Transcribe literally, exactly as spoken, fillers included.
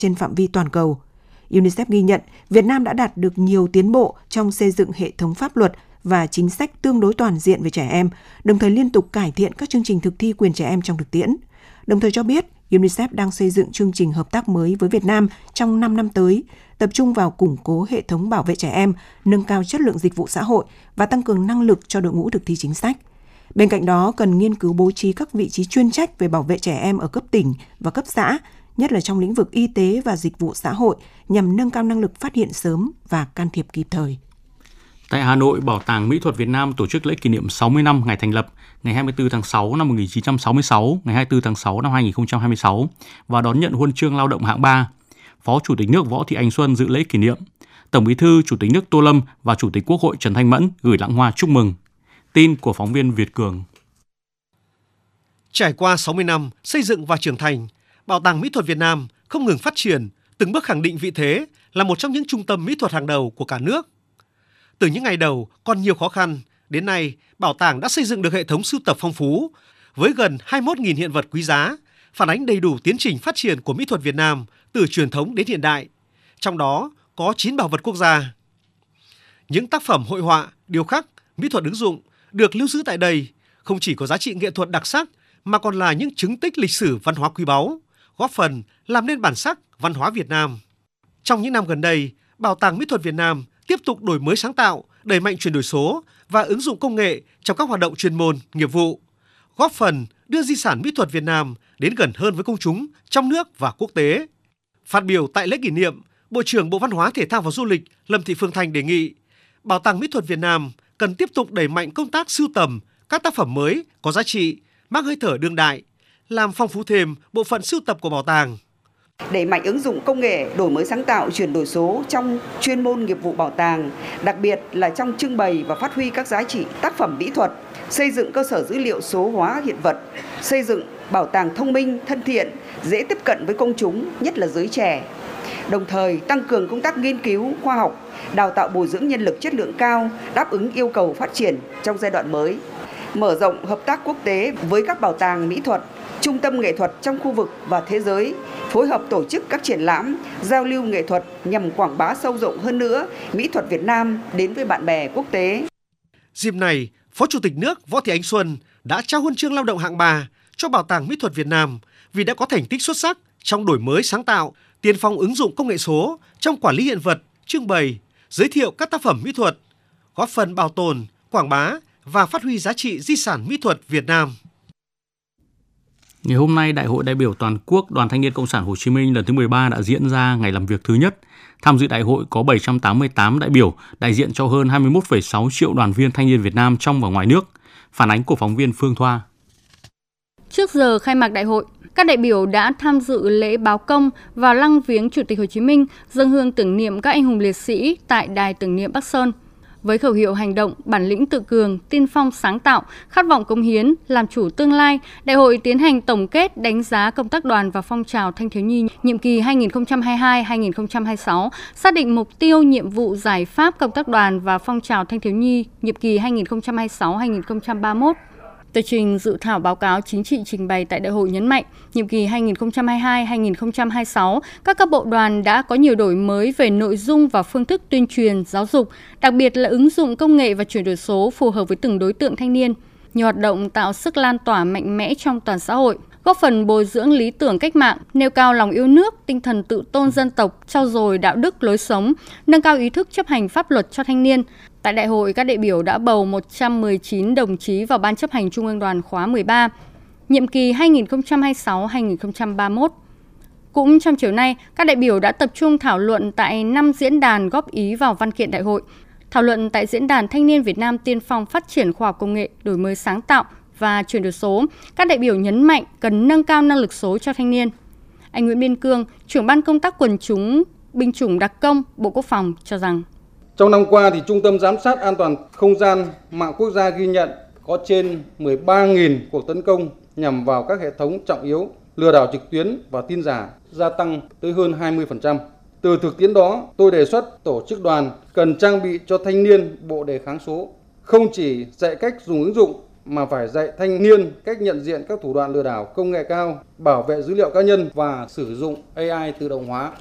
trên phạm vi toàn cầu. UNICEF ghi nhận Việt Nam đã đạt được nhiều tiến bộ trong xây dựng hệ thống pháp luật và chính sách tương đối toàn diện về trẻ em, đồng thời liên tục cải thiện các chương trình thực thi quyền trẻ em trong thực tiễn. Đồng thời cho biết, UNICEF đang xây dựng chương trình hợp tác mới với Việt Nam trong năm năm tới, tập trung vào củng cố hệ thống bảo vệ trẻ em, nâng cao chất lượng dịch vụ xã hội và tăng cường năng lực cho đội ngũ thực thi chính sách. Bên cạnh đó, cần nghiên cứu bố trí các vị trí chuyên trách về bảo vệ trẻ em ở cấp tỉnh và cấp xã, nhất là trong lĩnh vực y tế và dịch vụ xã hội, nhằm nâng cao năng lực phát hiện sớm và can thiệp kịp thời. Tại Hà Nội, Bảo tàng Mỹ thuật Việt Nam tổ chức lễ kỷ niệm sáu mươi năm ngày thành lập, ngày hai mươi tư tháng sáu năm một nghìn chín trăm sáu mươi sáu, ngày hai mươi tư tháng sáu năm hai nghìn không trăm hai mươi sáu và đón nhận huân chương lao động hạng ba. Phó Chủ tịch nước Võ Thị Ánh Xuân dự lễ kỷ niệm. Tổng Bí thư, Chủ tịch nước Tô Lâm và Chủ tịch Quốc hội Trần Thanh Mẫn gửi lãng hoa chúc mừng. Tin của phóng viên Việt Cường. Trải qua sáu mươi năm xây dựng và trưởng thành, Bảo tàng Mỹ thuật Việt Nam không ngừng phát triển, từng bước khẳng định vị thế là một trong những trung tâm mỹ thuật hàng đầu của cả nước. Từ những ngày đầu còn nhiều khó khăn, đến nay bảo tàng đã xây dựng được hệ thống sưu tập phong phú với gần hai mươi mốt nghìn hiện vật quý giá, phản ánh đầy đủ tiến trình phát triển của mỹ thuật Việt Nam từ truyền thống đến hiện đại. Trong đó có chín bảo vật quốc gia. Những tác phẩm hội họa, điêu khắc, mỹ thuật ứng dụng được lưu giữ tại đây không chỉ có giá trị nghệ thuật đặc sắc mà còn là những chứng tích lịch sử văn hóa quý báu, góp phần làm nên bản sắc văn hóa Việt Nam. Trong những năm gần đây, Bảo tàng Mỹ thuật Việt Nam tiếp tục đổi mới sáng tạo, đẩy mạnh chuyển đổi số và ứng dụng công nghệ trong các hoạt động chuyên môn, nghiệp vụ, góp phần đưa di sản mỹ thuật Việt Nam đến gần hơn với công chúng trong nước và quốc tế. Phát biểu tại lễ kỷ niệm, Bộ trưởng Bộ Văn hóa Thể thao và Du lịch Lâm Thị Phương Thanh đề nghị Bảo tàng Mỹ thuật Việt Nam cần tiếp tục đẩy mạnh công tác sưu tầm các tác phẩm mới có giá trị, mang hơi thở đương đại, làm phong phú thêm bộ phận sưu tập của bảo tàng. Đẩy mạnh ứng dụng công nghệ, đổi mới sáng tạo, chuyển đổi số trong chuyên môn nghiệp vụ bảo tàng, đặc biệt là trong trưng bày và phát huy các giá trị tác phẩm mỹ thuật, xây dựng cơ sở dữ liệu số hóa hiện vật, xây dựng bảo tàng thông minh, thân thiện, dễ tiếp cận với công chúng, nhất là giới trẻ. Đồng thời tăng cường công tác nghiên cứu, khoa học, đào tạo bồi dưỡng nhân lực chất lượng cao, đáp ứng yêu cầu phát triển trong giai đoạn mới. Mở rộng hợp tác quốc tế với các bảo tàng mỹ thuật, trung tâm nghệ thuật trong khu vực và thế giới, phối hợp tổ chức các triển lãm, giao lưu nghệ thuật nhằm quảng bá sâu rộng hơn nữa mỹ thuật Việt Nam đến với bạn bè quốc tế. Dịp này, Phó Chủ tịch nước Võ Thị Ánh Xuân đã trao huân chương lao động hạng ba cho Bảo tàng Mỹ thuật Việt Nam vì đã có thành tích xuất sắc trong đổi mới sáng tạo, tiên phong ứng dụng công nghệ số trong quản lý hiện vật, trưng bày, giới thiệu các tác phẩm mỹ thuật, góp phần bảo tồn, quảng bá và phát huy giá trị di sản mỹ thuật Việt Nam. Ngày hôm nay, Đại hội đại biểu toàn quốc Đoàn Thanh niên Cộng sản Hồ Chí Minh lần thứ mười ba đã diễn ra ngày làm việc thứ nhất. Tham dự đại hội có bảy trăm tám mươi tám đại biểu, đại diện cho hơn hai mươi mốt phẩy sáu triệu đoàn viên thanh niên Việt Nam trong và ngoài nước. Phản ánh của phóng viên Phương Thoa. Trước giờ khai mạc đại hội, các đại biểu đã tham dự lễ báo công và lăng viếng Chủ tịch Hồ Chí Minh, dâng hương tưởng niệm các anh hùng liệt sĩ tại đài tưởng niệm Bắc Sơn. Với khẩu hiệu hành động, bản lĩnh tự cường, tiên phong sáng tạo, khát vọng cống hiến, làm chủ tương lai, đại hội tiến hành tổng kết đánh giá công tác đoàn và phong trào thanh thiếu nhi nhiệm kỳ hai nghìn không trăm hai mươi hai đến hai nghìn không trăm hai mươi sáu, xác định mục tiêu, nhiệm vụ, giải pháp công tác đoàn và phong trào thanh thiếu nhi nhiệm kỳ hai nghìn không trăm hai mươi sáu đến hai nghìn không trăm ba mươi mốt. Tờ trình dự thảo báo cáo chính trị trình bày tại đại hội nhấn mạnh, nhiệm kỳ hai nghìn không trăm hai mươi hai đến hai nghìn không trăm hai mươi sáu, các cấp bộ đoàn đã có nhiều đổi mới về nội dung và phương thức tuyên truyền, giáo dục, đặc biệt là ứng dụng công nghệ và chuyển đổi số phù hợp với từng đối tượng thanh niên. Nhiều hoạt động tạo sức lan tỏa mạnh mẽ trong toàn xã hội, góp phần bồi dưỡng lý tưởng cách mạng, nêu cao lòng yêu nước, tinh thần tự tôn dân tộc, trau dồi đạo đức lối sống, nâng cao ý thức chấp hành pháp luật cho thanh niên. Tại đại hội, các đại biểu đã bầu một trăm mười chín đồng chí vào Ban chấp hành Trung ương Đoàn khóa mười ba, nhiệm kỳ hai nghìn không trăm hai mươi sáu đến hai nghìn không trăm ba mươi mốt. Cũng trong chiều nay, các đại biểu đã tập trung thảo luận tại năm diễn đàn góp ý vào văn kiện đại hội. Thảo luận tại Diễn đàn Thanh niên Việt Nam tiên phong phát triển khoa học công nghệ, đổi mới sáng tạo và chuyển đổi số, các đại biểu nhấn mạnh cần nâng cao năng lực số cho thanh niên. Anh Nguyễn Biên Cương, trưởng ban công tác quần chúng, binh chủng đặc công, Bộ Quốc phòng cho rằng trong năm qua thì Trung tâm Giám sát An toàn Không gian Mạng Quốc gia ghi nhận có trên mười ba nghìn cuộc tấn công nhằm vào các hệ thống trọng yếu, lừa đảo trực tuyến và tin giả gia tăng tới hơn hai mươi phần trăm. Từ thực tiễn đó, tôi đề xuất tổ chức đoàn cần trang bị cho thanh niên bộ đề kháng số, không chỉ dạy cách dùng ứng dụng mà phải dạy thanh niên cách nhận diện các thủ đoạn lừa đảo công nghệ cao, bảo vệ dữ liệu cá nhân và sử dụng a i tự động hóa.